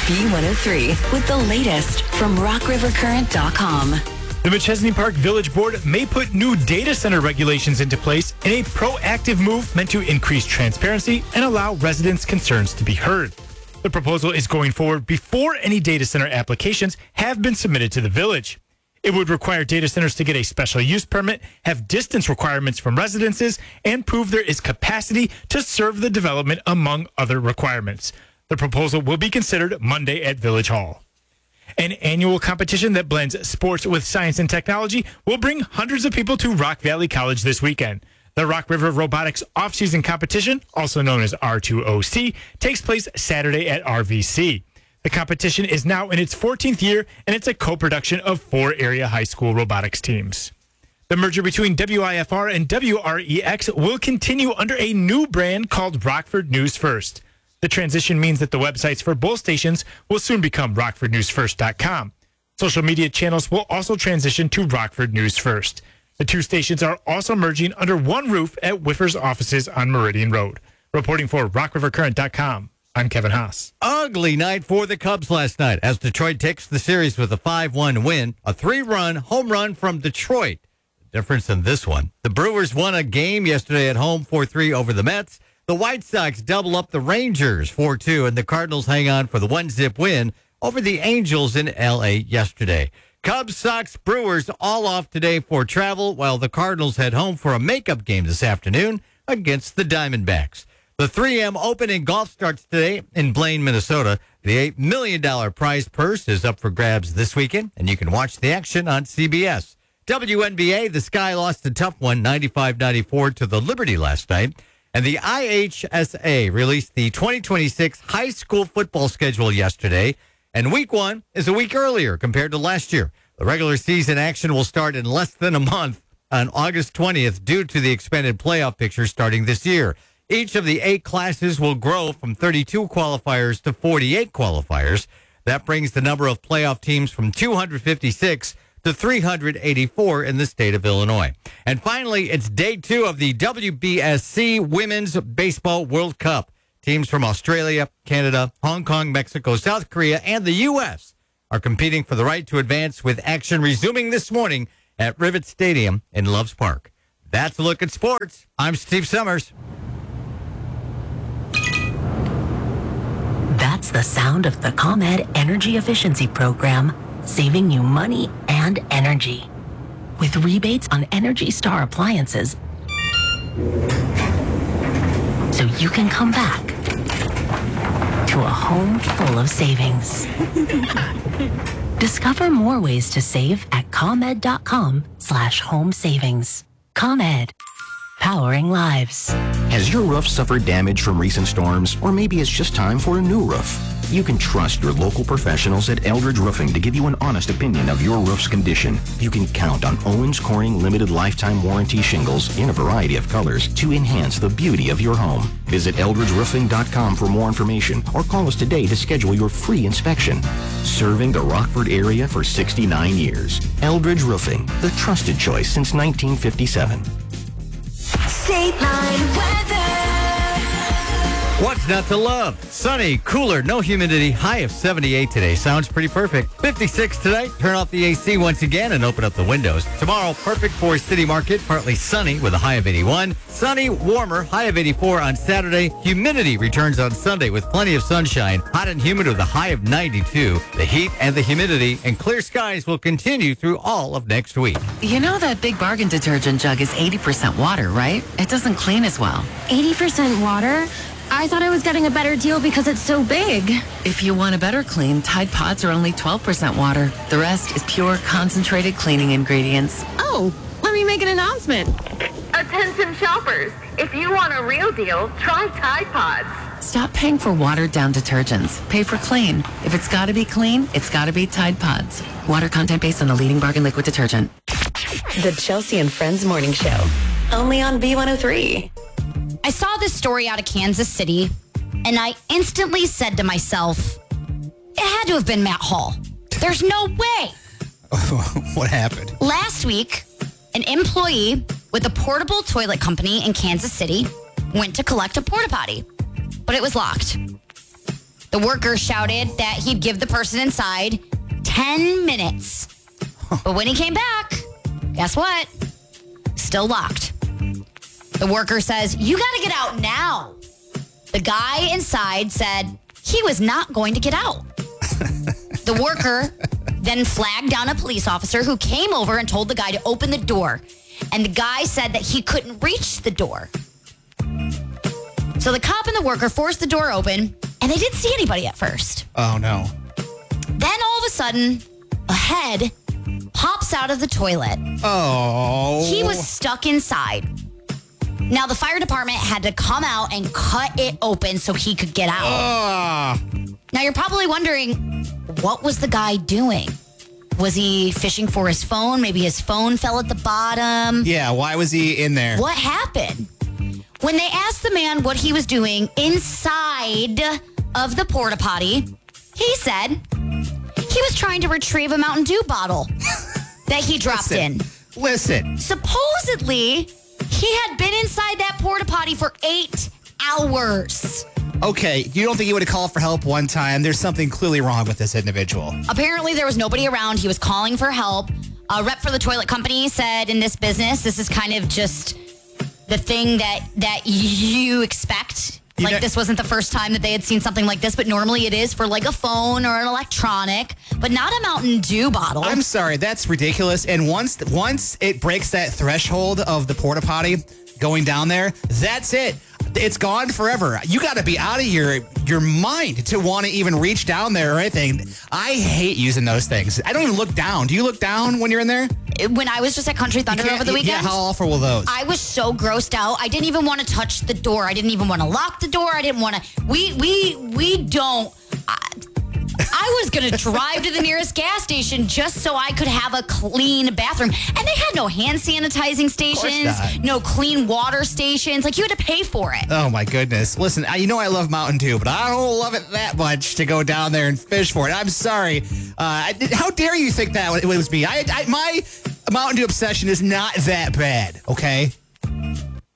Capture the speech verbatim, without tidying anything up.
B one oh three with the latest from rock river current dot com. The Machesney Park Village Board may put new data center regulations into place in a proactive move meant to increase transparency and allow residents' concerns to be heard. The proposal is going forward before any data center applications have been submitted to the village. It would require data centers to get a special use permit, have distance requirements from residences, and prove there is capacity to serve the development, among other requirements. The proposal will be considered Monday at Village Hall. An annual competition that blends sports with science and technology will bring hundreds of people to Rock Valley College this weekend. The Rock River Robotics Off-Season Competition, also known as R two O C, takes place Saturday at R V C. The competition is now in its fourteenth year, and it's a co-production of four area high school robotics teams. The merger between W I F R and W R E X will continue under a new brand called Rockford News First. The transition means that the websites for both stations will soon become rockford news first dot com. Social media channels will also transition to Rockford News First. The two stations are also merging under one roof at Whiffers offices on Meridian Road. Reporting for rock river current dot com, I'm Kevin Haas. Ugly night for the Cubs last night as Detroit takes the series with a five one win, a three-run home run from Detroit. The difference in this one, the Brewers won a game yesterday at home four three over the Mets. The White Sox double up the Rangers four two, and the Cardinals hang on for the one-zip win over the Angels in L A yesterday. Cubs, Sox, Brewers all off today for travel, while the Cardinals head home for a makeup game this afternoon against the Diamondbacks. The three M Open in golf starts today in Blaine, Minnesota. The eight million dollars prize purse is up for grabs this weekend, and you can watch the action on C B S. W N B A, the Sky lost a tough one, ninety-five ninety-four to the Liberty last night. And the I H S A released the twenty twenty-six high school football schedule yesterday. And week one is a week earlier compared to last year. The regular season action will start in less than a month on August twentieth due to the expanded playoff picture starting this year. Each of the eight classes will grow from thirty-two qualifiers to forty-eight qualifiers. That brings the number of playoff teams from two hundred fifty-six to three hundred eighty-four in the state of Illinois. And finally, it's day two of the W B S C Women's Baseball World Cup. Teams from Australia, Canada, Hong Kong, Mexico, South Korea, and the U S are competing for the right to advance, with action resuming this morning at Rivet Stadium in Loves Park. That's a look at sports. I'm Steve Summers. That's the sound of the ComEd Energy Efficiency Program, saving you money and energy. With rebates on Energy Star appliances, so you can come back to a home full of savings. Discover more ways to save at ComEd.com slash home savings. ComEd, powering lives. Has your roof suffered damage from recent storms? Or maybe it's just time for a new roof? You can trust your local professionals at Eldridge Roofing to give you an honest opinion of your roof's condition. You can count on Owens Corning Limited Lifetime Warranty shingles in a variety of colors to enhance the beauty of your home. Visit eldridge roofing dot com for more information or call us today to schedule your free inspection. Serving the Rockford area for sixty-nine years. Eldridge Roofing, the trusted choice since nineteen fifty-seven. State Line weather. What's not to love? Sunny, cooler, no humidity, high of seventy-eight today. Sounds pretty perfect. fifty-six tonight. Turn off the A C once again and open up the windows. Tomorrow, perfect for City Market, partly sunny with a high of eighty-one. Sunny, warmer, high of eighty-four on Saturday. Humidity returns on Sunday with plenty of sunshine. Hot and humid with a high of ninety-two. The heat and the humidity and clear skies will continue through all of next week. You know that Big Bargain detergent jug is eighty percent water, right? It doesn't clean as well. eighty percent water? I thought I was getting a better deal because it's so big. If you want a better clean, Tide Pods are only twelve percent water. The rest is pure, concentrated cleaning ingredients. Oh, let me make an announcement. Attention shoppers, if you want a real deal, try Tide Pods. Stop paying for watered-down detergents. Pay for clean. If it's got to be clean, it's got to be Tide Pods. Water content based on the leading bargain liquid detergent. The Chelsea and Friends Morning Show, only on B one oh three. I saw this story out of Kansas City, and I instantly said to myself, it had to have been Matt Hall. There's no way. What happened? Last week, an employee with a portable toilet company in Kansas City went to collect a porta potty, but it was locked. The The worker shouted that he'd give the person inside ten minutes. But when he came back, guess what? Still locked. The worker says, you got to get out now. The guy inside said he was not going to get out. The worker then flagged down a police officer who came over and told the guy to open the door. And the guy said that he couldn't reach the door. So the cop and the worker forced the door open, and they didn't see anybody at first. Oh, no. Then all of a sudden, a head pops out of the toilet. Oh. He was stuck inside. Now, the fire department had to come out and cut it open so he could get out. Uh. Now, you're probably wondering, what was the guy doing? Was he fishing for his phone? Maybe his phone fell at the bottom. Yeah, why was he in there? What happened? When they asked the man what he was doing inside of the porta potty, he said he was trying to retrieve a Mountain Dew bottle that he dropped Listen, in. Listen. Supposedly, he had been inside that porta potty for eight hours. Okay, you don't think he would have called for help one time? There's something clearly wrong with this individual. Apparently, there was nobody around. He was calling for help. A rep for the toilet company said in this business, this is kind of just the thing that, that you expect. You Like, know- this wasn't the first time that they had seen something like this, but normally it is for like a phone or an electronic, but not a Mountain Dew bottle. I'm sorry, that's ridiculous. And once once it breaks that threshold of the porta potty going down there, that's it. It's gone forever. You got to be out of your your mind to want to even reach down there or anything. I hate using those things. I don't even look down. Do you look down when you're in there? When I was just at Country Thunder You over the can't- weekend. Yeah, how awful were those? I was so grossed out. I didn't even want to touch the door. I didn't even want to lock the door. I didn't want to. We we we don't. I, I was going to drive to the nearest gas station just so I could have a clean bathroom. And they had no hand sanitizing stations, not. no clean water stations. Like, you had to pay for it. Oh, my goodness. Listen, I, you know I love Mountain Dew, but I don't love it that much to go down there and fish for it. I'm sorry. Uh, I- how dare you think that it was me? I, I, my Mountain Dew obsession is not that bad, okay?